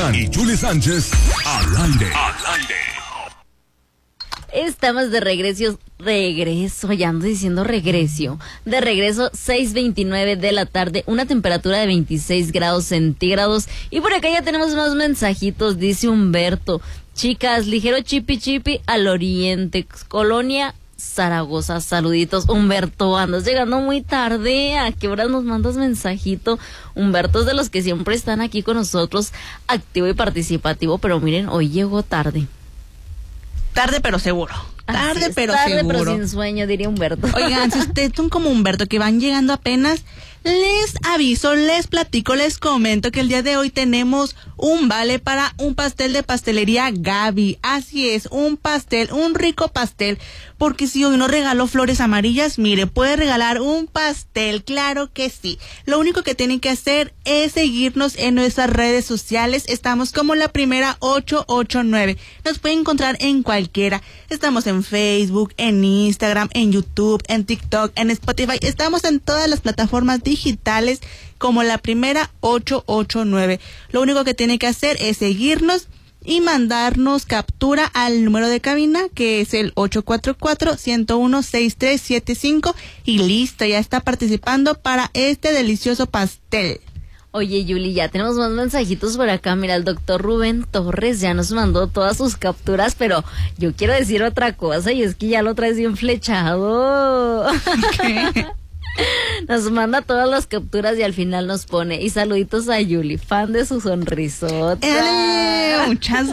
Durán y Juli Sánchez al aire. Estamos de regreso, ya ando diciendo regreso, de regreso 6:29 de la tarde, una temperatura de 26 grados centígrados, y por acá ya tenemos más mensajitos. Dice Humberto: chicas, ligero chipi chipi al oriente, Colonia Zaragoza. Saluditos, Humberto, andas llegando muy tarde. ¿A qué horas nos mandas mensajito? Humberto es de los que siempre están aquí con nosotros, activo y participativo, pero miren, hoy llegó tarde. Tarde pero seguro. Tarde pero sin sueño, diría Humberto. Oigan, si ustedes son como Humberto, que van llegando apenas, les aviso, les platico, les comento que el día de hoy tenemos un vale para un pastel de pastelería Gaby. Así es, un pastel, un rico pastel, porque si hoy no regaló flores amarillas, mire, puede regalar un pastel, claro que sí. Lo único que tienen que hacer es seguirnos en nuestras redes sociales. Estamos como La Primera 889. Nos pueden encontrar en cualquiera. Estamos en Facebook, en Instagram, en YouTube, en TikTok, en Spotify. Estamos en todas las plataformas digitales como La Primera 889. Lo único que tiene que hacer es seguirnos y mandarnos captura al número de cabina, que es el 844-101-6375, y listo, ya está participando para este delicioso pastel. Oye, Yuli, ya tenemos más mensajitos por acá. Mira, el doctor Rubén Torres ya nos mandó todas sus capturas, pero yo quiero decir otra cosa, y es que ya lo traes bien flechado. ¿Qué? Nos manda todas las capturas y al final nos pone: y saluditos a Yuli, fan de su sonrisota. Muchas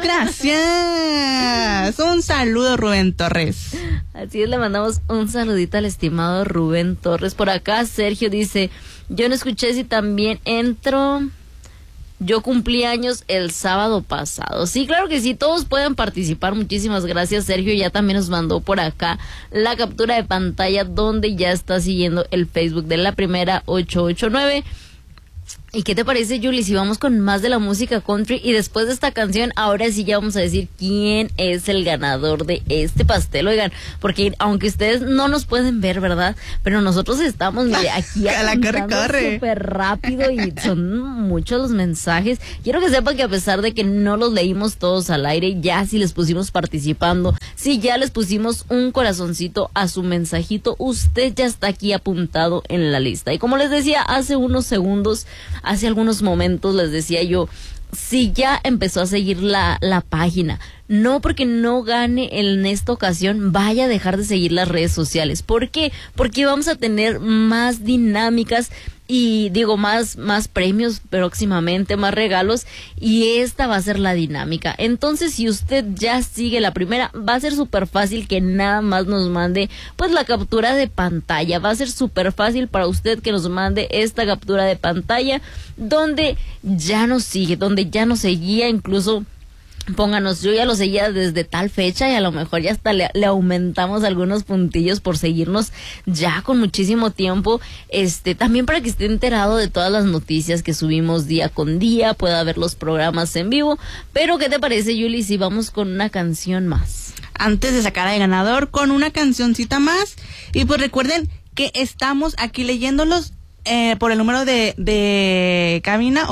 gracias. Un saludo, Rubén Torres. Así es, le mandamos un saludito al estimado Rubén Torres. Por acá Sergio dice: yo no escuché si también entro. Yo cumplí años el sábado pasado. Sí, claro que sí, todos pueden participar. Muchísimas gracias, Sergio. Ya también nos mandó por acá la captura de pantalla donde ya está siguiendo el Facebook de La Primera 889. ¿Y qué te parece, Yuli, si vamos con más de la música country? Y después de esta canción, ahora sí ya vamos a decir quién es el ganador de este pastel. Oigan, porque aunque ustedes no nos pueden ver, ¿verdad? Pero nosotros estamos, mire, aquí corre súper rápido y son muchos los mensajes. Quiero que sepan que a pesar de que no los leímos todos al aire, ya sí les pusimos participando, sí ya les pusimos un corazoncito a su mensajito, usted ya está aquí apuntado en la lista. Y como les decía hace unos segundos, hace algunos momentos les decía yo, si ya empezó a seguir la página, no porque no gane en esta ocasión vaya a dejar de seguir las redes sociales. ¿Por qué? Porque vamos a tener más dinámicas y digo más premios próximamente, más regalos, y esta va a ser la dinámica. Entonces, si usted ya sigue la primera, va a ser súper fácil que nada más nos mande pues la captura de pantalla. Va a ser súper fácil para usted que nos mande esta captura de pantalla donde ya nos sigue, donde ya nos seguía. Incluso pónganos: yo ya lo seguía desde tal fecha, y a lo mejor ya hasta le aumentamos algunos puntillos por seguirnos ya con muchísimo tiempo. También para que esté enterado de todas las noticias que subimos día con día, pueda ver los programas en vivo. Pero ¿qué te parece, Yuli, si vamos con una canción más? Antes de sacar al ganador, con una cancioncita más. Y pues recuerden que estamos aquí leyéndolos por el número de cabina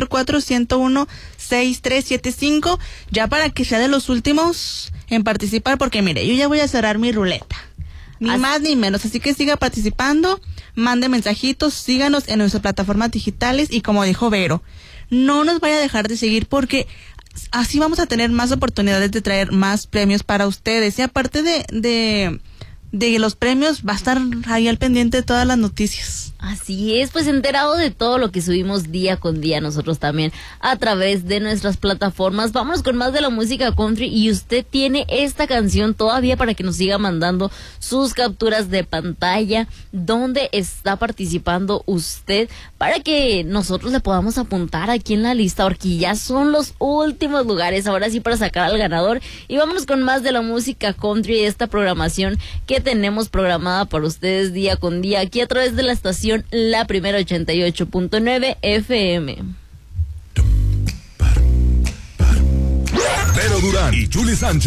844-101-6375, ya para que sea de los últimos en participar, porque mire, yo ya voy a cerrar mi ruleta, ni más ni menos, así que siga participando, mande mensajitos, síganos en nuestras plataformas digitales, y como dijo Vero, no nos vaya a dejar de seguir, porque así vamos a tener más oportunidades de traer más premios para ustedes. Y aparte de los premios, va a estar ahí al pendiente de todas las noticias. Así es, pues enterado de todo lo que subimos día con día nosotros también a través de nuestras plataformas. Vámonos con más de la música country, y usted tiene esta canción todavía para que nos siga mandando sus capturas de pantalla donde está participando usted, para que nosotros le podamos apuntar aquí en la lista, porque ya son los últimos lugares, ahora sí, para sacar al ganador. Y vámonos con más de la música country, esta programación que tenemos programada para ustedes día con día aquí a través de la estación La Primera 88.9 FM. Vero Durán y Juli Sánchez